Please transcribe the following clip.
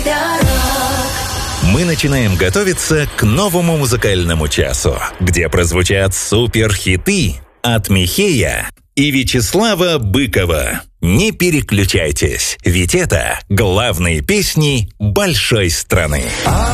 Мы начинаем готовиться к новому музыкальному часу, где прозвучат суперхиты от Михея и Вячеслава Быкова. Не переключайтесь, ведь это главные песни большой страны.